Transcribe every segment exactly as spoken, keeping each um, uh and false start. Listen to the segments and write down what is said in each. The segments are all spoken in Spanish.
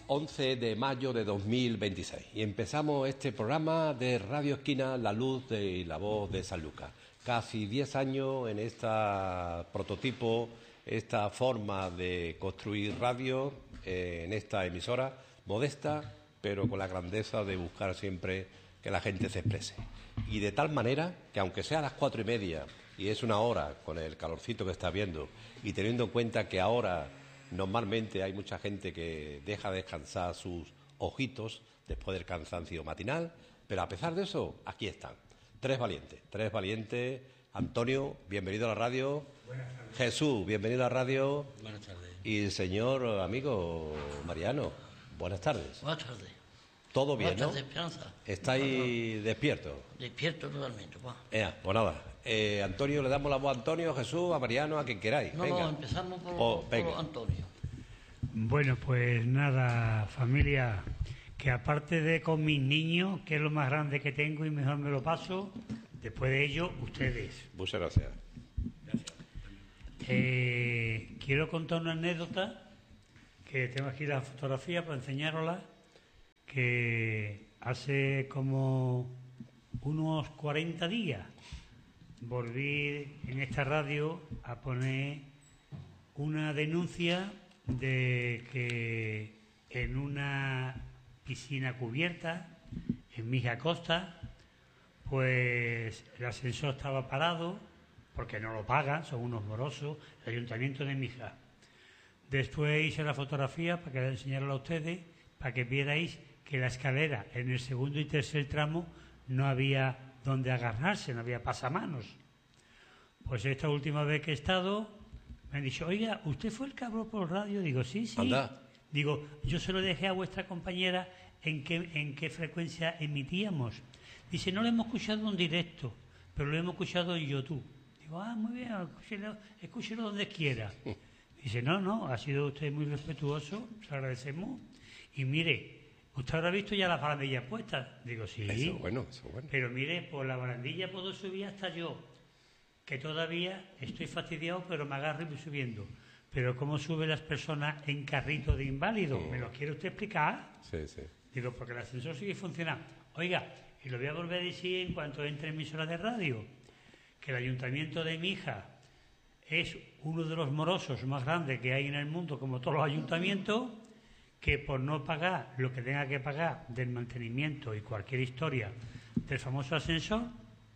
once de mayo de dos mil veintiséis y empezamos este programa de Radio Esquina, La Luz de, y la Voz de Sanlúcar. Casi diez años en este prototipo, esta forma de construir radio, eh, en esta emisora modesta, pero con la grandeza de buscar siempre que la gente se exprese. Y de tal manera que, aunque sea a las cuatro y media, y es una hora con el calorcito que está viendo, y teniendo en cuenta que ahora normalmente hay mucha gente que deja descansar sus ojitos después del cansancio matinal, pero a pesar de eso, aquí están. Tres valientes, tres valientes. Antonio, bienvenido a la radio. Buenas tardes. Jesús, bienvenido a la radio. Buenas tardes. Y el señor amigo Mariano, buenas tardes. Buenas tardes. Todo bien, Buenas ¿no? tardes, Esperanza. ¿Estáis no. despiertos? Despierto totalmente. Va. Eh, pues nada, eh, Antonio, le damos la voz a Antonio, a Jesús, a Mariano, a quien queráis. No, venga. no, empezamos por, Oh, por venga. Antonio. Bueno, pues nada, familia, que aparte de con mis niños, que es lo más grande que tengo y mejor me lo paso, después de ello, ustedes. Muchas gracias. Eh, quiero contar una anécdota, que tengo aquí la fotografía para enseñárosla, que hace como unos cuarenta días volví en esta radio a poner una denuncia de que en una piscina cubierta en Mija Costa, pues el ascensor estaba parado porque no lo pagan, son unos morosos, el ayuntamiento de Mija. Después hice la fotografía para que enseñarla a ustedes, para que vierais que la escalera en el segundo y tercer tramo no había donde agarrarse, no había pasamanos. Pues esta última vez que he estado, me han dicho, oiga, ¿usted fue el que habló por radio? Digo, sí, sí. Anda. Digo, yo se lo dejé a vuestra compañera en qué, en qué frecuencia emitíamos. Dice, no lo hemos escuchado en directo, pero lo hemos escuchado en YouTube. Digo, ah, muy bien, escúchelo, escúchelo donde quiera. Dice, no, no, ha sido usted muy respetuoso, se agradecemos. Y mire, ¿usted habrá visto ya las barandillas puestas? Digo, sí. Eso es bueno, eso es bueno. Pero mire, por la barandilla puedo subir hasta yo, que todavía estoy fastidiado, pero me agarro y voy subiendo. Pero ¿cómo suben las personas en carrito de inválido? Sí. ¿Me lo quiere usted explicar? Sí, sí. Digo, porque el ascensor sigue funcionando. Oiga, y lo voy a volver a decir en cuanto entre emisora de radio, que el ayuntamiento de Mija es uno de los morosos más grandes que hay en el mundo, como todos los ayuntamientos, que por no pagar lo que tenga que pagar del mantenimiento y cualquier historia del famoso ascensor,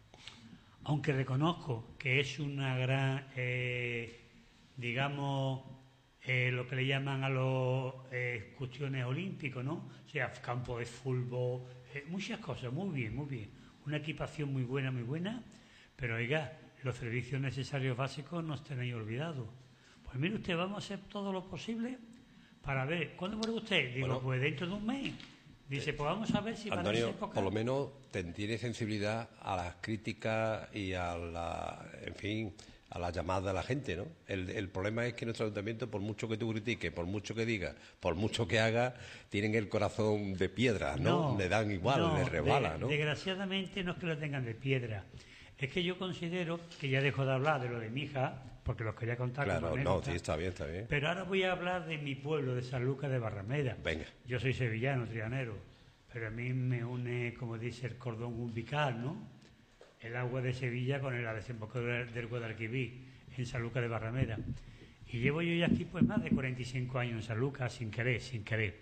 aunque reconozco que es una gran, eh, digamos, eh, lo que le llaman a los eh, cuestiones olímpicos, ¿no? O sea, campo de fútbol, eh, muchas cosas, muy bien, muy bien. Una equipación muy buena, muy buena, pero oiga, los servicios necesarios básicos no estén ahí olvidados. Pues mire usted, vamos a hacer todo lo posible para ver, ¿cuándo vuelve usted? Digo, Bueno, pues dentro de un mes. Dice, pues vamos a ver si para Antonio, esa época... por lo menos te tiene sensibilidad a las críticas y a la, en fin, a la llamada de la gente, ¿no? El, el problema es que nuestro ayuntamiento, por mucho que tú critiques, por mucho que digas, por mucho que hagas, tienen el corazón de piedra, ¿no? Le dan igual, no, le resbala, de- ¿no? Desgraciadamente no es que lo tengan de piedra. Es que yo considero que ya dejo de hablar de lo de mi hija, porque los quería contar Claro, como no, anécdota. sí, está bien, está bien. Pero ahora voy a hablar de mi pueblo, de Sanlúcar de Barrameda. Venga. Yo soy sevillano, trianero, pero a mí me une, como dice, el cordón umbilical, ¿no? El agua de Sevilla con la desembocadura del Guadalquivir, en Sanlúcar de Barrameda. Y llevo yo ya aquí pues más de cuarenta y cinco años en Sanlúcar, sin querer, sin querer.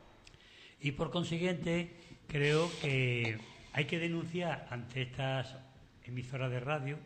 Y por consiguiente, creo que hay que denunciar ante estas emisoras de radio,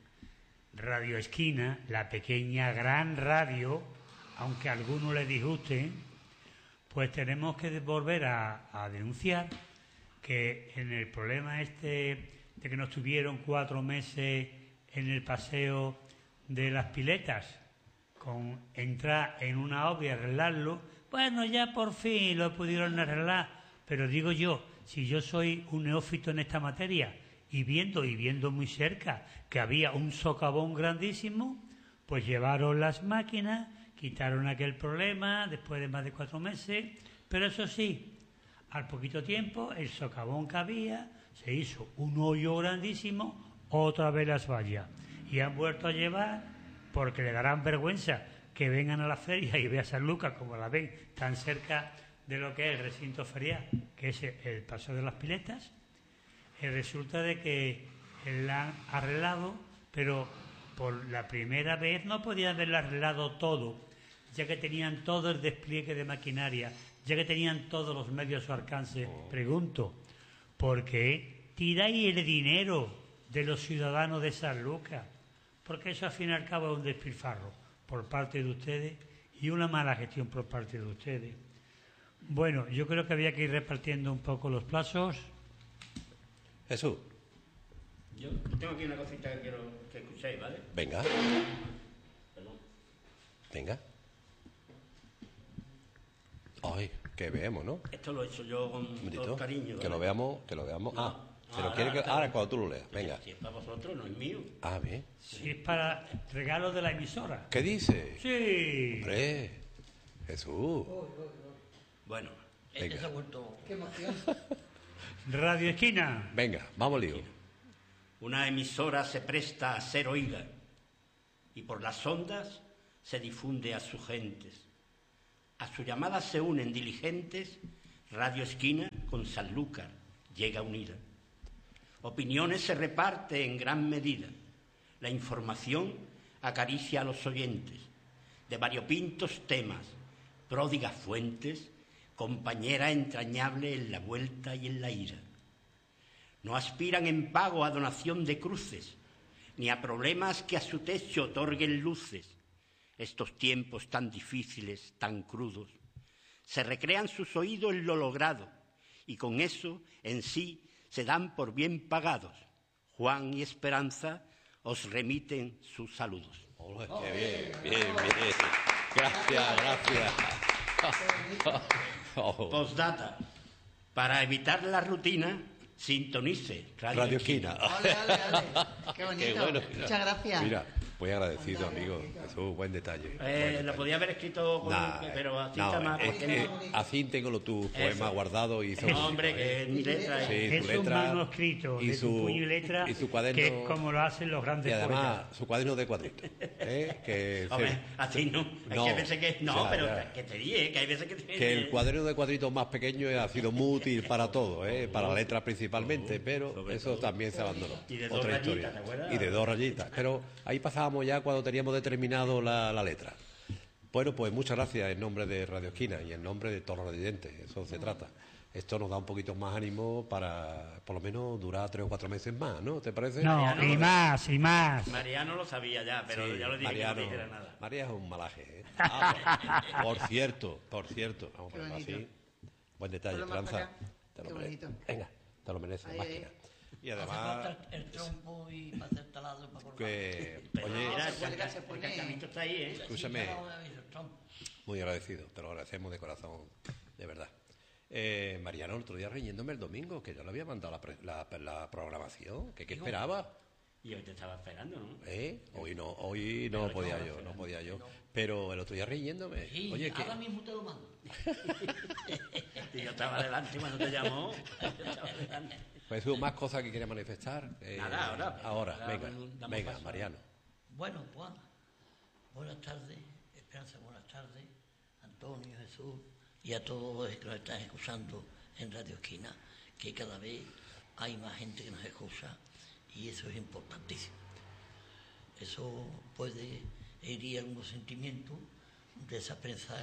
Radio Esquina, la pequeña gran radio, aunque a algunos les disguste, pues tenemos que volver a, a denunciar que en el problema este de que nos tuvieron cuatro meses en el paseo de las piletas, con entrar en una obra y arreglarlo, bueno, ya por fin lo pudieron arreglar, pero digo yo, si yo soy un neófito en esta materia, y viendo, y viendo muy cerca que había un socavón grandísimo, pues llevaron las máquinas, quitaron aquel problema después de más de cuatro meses, pero eso sí, al poquito tiempo el socavón que había se hizo un hoyo grandísimo, otra vez las vallas, y han vuelto a llevar, porque le darán vergüenza que vengan a la feria y vean San Lucas como la ven tan cerca de lo que es el recinto ferial, que es el Paso de las Piletas, y resulta de que la han arreglado, pero por la primera vez no podían haberlo arreglado todo, ya que tenían todo el despliegue de maquinaria, ya que tenían todos los medios a su alcance. Pregunto, ¿por qué tiráis el dinero de los ciudadanos de San Lucas? Porque eso al fin y al cabo es un despilfarro por parte de ustedes y una mala gestión por parte de ustedes. Bueno, yo creo que había que ir repartiendo un poco los plazos. Jesús. Yo tengo aquí una cosita que quiero que escuchéis, ¿vale? Venga. Perdón. Venga. Ay, que veamos, ¿no? Esto lo he hecho yo con Un todo el cariño. que lo ¿vale? veamos, que lo veamos. No. Ah, se lo Ahora, quiere que... ahora, ahora cuando tú lo leas. Venga. Si es para vosotros, no es mío. Ah, bien. Si es para regalo de la emisora. ¿Qué dice? Sí. Hombre, Jesús. Bueno, Este Venga. se ha vuelto... ¡Qué emoción! Radio Esquina. Venga, vamos lío. una emisora se presta a ser oída y por las ondas se difunde a sus gentes. A su llamada se unen diligentes, Radio Esquina con Sanlúcar llega unida. Opiniones se reparte en gran medida. La información acaricia a los oyentes de variopintos temas, pródigas fuentes, compañera entrañable en la vuelta y en la ira. No aspiran en pago a donación de cruces, ni a problemas que a su techo otorguen luces. Estos tiempos tan difíciles, tan crudos, se recrean sus oídos en lo logrado, y con eso en sí se dan por bien pagados. Juan y Esperanza os remiten sus saludos. Hola, qué bien, bien, bien. Gracias, gracias. Oh. Postdata. Para evitar la rutina, sintonice Radio, Radio Esquina. ¡Ole, ole, ole! ¡Qué bonito! Qué bueno, mira. Muchas gracias. Mira, muy agradecido, amigo. Jesús, buen detalle. Eh, Buen lo detalle. podía haber escrito, con, Nah, pero así no, está más. es porque que no- así tengo los tus poemas Eso. guardados y son No, hombre, que es mi letra. Sí, eh. su Es un letra manuscrito y de su- tu puño y letra, y su cuaderno- que es como lo hacen los y grandes además poetas. su cuaderno de cuadritos. ¿eh? Que, Hombre, se- así no. Es No, que hay veces que. No, ya, pero ya. que te dije, que hay veces que te. que el cuaderno de cuadritos más pequeño ha sido muy útil para todo, ¿eh? Para la letra principalmente, pero sobre eso todo. también se abandonó. Y de dos Otra rayitas, historia. ¿te acuerdas? Y de dos rayitas. Pero ahí pasábamos ya cuando teníamos determinado la, la letra. Bueno, pues muchas gracias en nombre de Radio Esquina y en nombre de todos los residentes, eso se trata. Esto nos da un poquito más ánimo para, por lo menos, durar tres o cuatro meses más, ¿no? ¿Te parece? No, Mariano, y más, y más. Mariano lo sabía ya, pero Sí, ya lo dije Mariano, que no dijera nada. María es un malaje, ¿eh? Ah, por, por cierto, por cierto. Vamos a Qué ponerlo así. bonito. Buen detalle, Ponlo más Esperanza. para acá. Te lo Qué mereces. bonito. Venga, te lo mereces, Ahí, máquina. ahí. Y Hace además, falta el, el trompo y para hacer talado para colgar. que, Pero oye, mira, el, se cuelga, canca- se el pone- cancamito está ahí, ¿eh? escúchame. Sí, claro, el trompo. muy agradecido, te lo agradecemos de corazón, de verdad. Eh, Mariano, el otro día riñéndome el domingo, que yo le había mandado la, pre- la, la programación, que qué esperaba. Y hoy te estaba esperando, ¿no? ¿Eh? Hoy no, hoy no Pero podía no, yo, pero no no, podía yo. Pero el otro día riñéndome. Sí, Oye, que ahora mismo te lo mando. Y yo estaba delante cuando te llamó. Yo estaba delante. pues hubo más cosas que quería manifestar. Eh, Nada, ahora. Ahora, Ahora venga, damos venga, paso. Mariano. Bueno, Juan, buenas tardes, Esperanza, buenas tardes, Antonio, Jesús y a todos los que nos están escuchando en Radio Esquina, que cada vez hay más gente que nos escucha y eso es importantísimo. Eso puede herir algunos sentimientos de esa prensa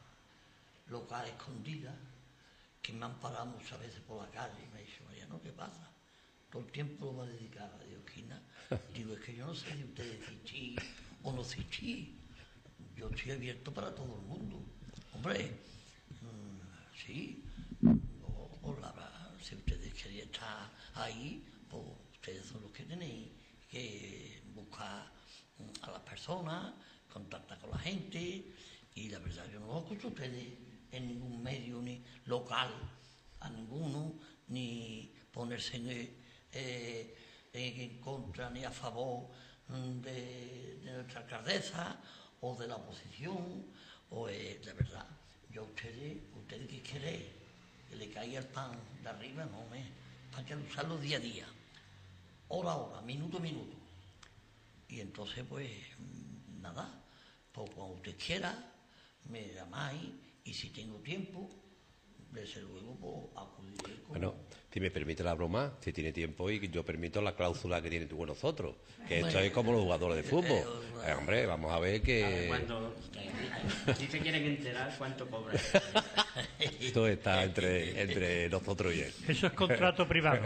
local escondida que me han parado muchas veces por la calle y me han dicho, Mariano, ¿qué pasa? Todo el tiempo lo va a dedicar a Radio Esquina. Digo, es que yo no sé si ustedes sí o no sí. Yo estoy abierto para todo el mundo. Hombre, mm, sí, o, o la verdad, si ustedes quieren estar ahí, pues ustedes son los que tenéis que buscar mm, a las personas, contactar con la gente, y la verdad yo no los escucho a ustedes en ningún medio ni local, a ninguno, ni ponerse en, eh, en, en contra ni a favor mm, de, de nuestra alcaldesa o de la oposición, o eh, de verdad, yo a ustedes, ustedes que quieren que le caiga el pan de arriba, no me, hay que usarlo día a día, hora a hora, minuto a minuto. Y entonces pues mm, nada, pues cuando usted quiera, me llamáis, y si tengo tiempo, desde luego, pues, acudiré como... Bueno, si me permite la broma, si tiene tiempo, y yo permito la cláusula que tiene tú con nosotros, que esto Bueno, es como los jugadores de fútbol. eh, Eh, hombre, vamos a ver A ver, que cuando, si se quieren enterar, ¿cuánto cobran? esto está entre, entre nosotros y él. Eso es contrato privado.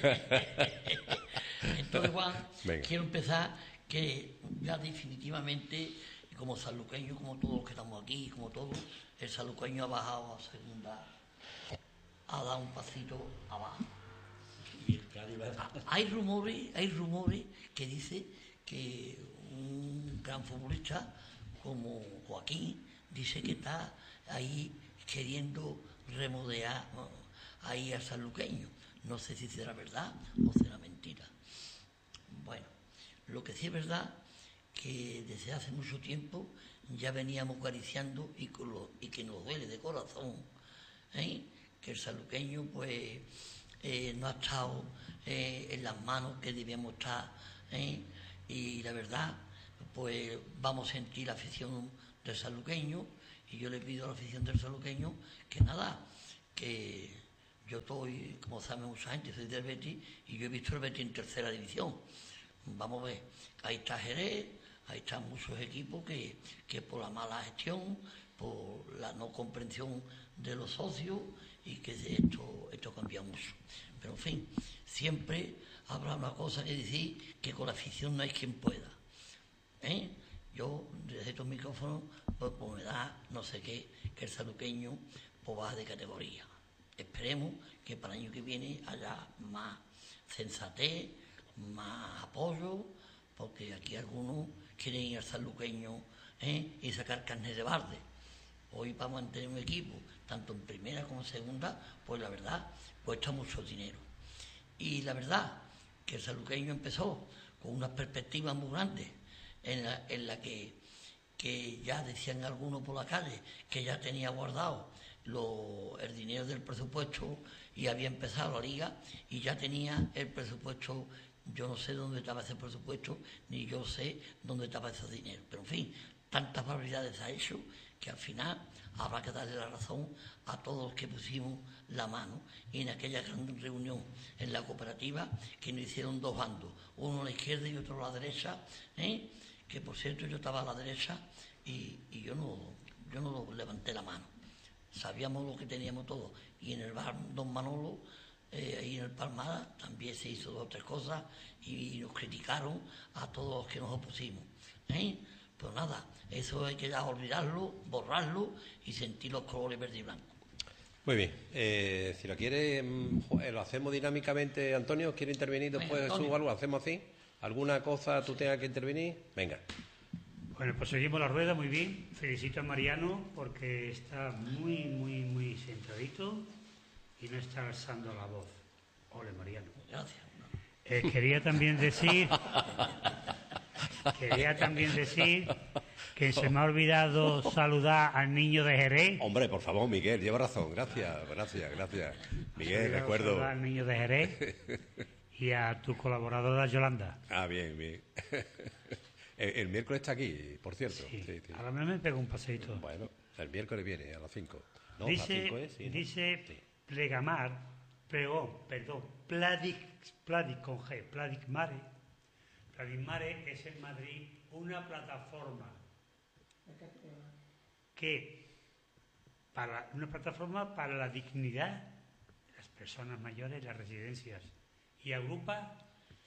Entonces, Juan, Venga. quiero empezar que ya definitivamente, como sanluqueño, como todos los que estamos aquí, como todos, el sanluqueño ha bajado a segunda, ha dado un pasito abajo. Y el Cádiz va- Hay rumores, hay rumores que dice que un gran futbolista como Joaquín dice que está ahí queriendo remodelar, ¿no?, ahí al sanluqueño. No sé si será verdad o será mentira. Bueno, lo que sí es verdad que desde hace mucho tiempo ya veníamos acariciando y, con lo- y que nos duele de corazón, ¿eh?, que el sanluqueño pues eh, no ha estado eh, en las manos que debíamos estar, ¿eh? Y la verdad pues vamos a sentir la afición del sanluqueño, y yo le pido a la afición del sanluqueño que nada, que yo estoy, como sabe mucha gente, soy del Betis, y yo he visto el Betis en tercera división. Vamos a ver, ahí está Jerez, ahí están muchos equipos que, que por la mala gestión, por la no comprensión de los socios, y que esto, esto cambia mucho. Pero en fin, siempre habrá una cosa que decir, que con la afición no hay quien pueda. ¿Eh? Yo, desde estos micrófonos, pues, pues me da no sé qué, que el sanluqueño pues baja de categoría. Esperemos que para el año que viene haya más sensatez, más apoyo, porque aquí algunos quieren ir al sanluqueño, ¿eh?, y sacar carne de barde. Hoy, para mantener un equipo, tanto en primera como en segunda, pues la verdad, cuesta mucho dinero. Y la verdad, que el sanluqueño empezó con unas perspectivas muy grandes, en la, en la que, que ya decían algunos por la calle que ya tenía guardado lo, el dinero del presupuesto, y había empezado la liga y ya tenía el presupuesto. Yo no sé dónde estaba ese presupuesto, ni yo sé dónde estaba ese dinero, pero en fin, tantas barbaridades ha hecho que al final habrá que darle la razón a todos los que pusimos la mano, y en aquella gran reunión en la cooperativa que nos hicieron dos bandos, uno a la izquierda y otro a la derecha, ¿eh?, que por cierto yo estaba a la derecha y, y yo no yo no levanté la mano. Sabíamos lo que teníamos todos, y en el bar Don Manolo, eh, ahí en el Palmada, también se hizo dos o tres cosas y, y nos criticaron a todos los que nos opusimos, ¿eh? Pues nada, eso hay que ya olvidarlo, borrarlo y sentir los colores verde y blanco. Muy bien, eh, si lo quiere, mm, jo- eh, lo hacemos dinámicamente. Antonio, ¿quiere intervenir Venga, después de su Antonio. algo? ¿Lo hacemos así? ¿Alguna cosa tú tengas que intervenir? Venga. Bueno, pues seguimos la rueda, muy bien. Felicito a Mariano porque está muy, muy, muy centradito y no está alzando la voz. Ole, Mariano. Gracias. Eh, quería también decir, quería también decir que se me ha olvidado saludar al niño de Jerez. Hombre, por favor, Miguel, lleva razón. Gracias, gracias, gracias. Se me ha Miguel, olvidado recuerdo. saludar al niño de Jerez y a tu colaboradora Yolanda. Ah, bien, bien. El, el miércoles está aquí, por cierto. Sí, Sí, sí. a lo mejor me pego un paseíto. Bueno, el miércoles viene a las cinco. No, a las Dice, cinco es, sí, ¿no? dice Sí. Plegamar, pregón, perdón, Pladic, Pladic con G, Pladic Mare. Pladic Mare es en Madrid una plataforma que para una plataforma para la dignidad de las personas mayores en las residencias, y agrupa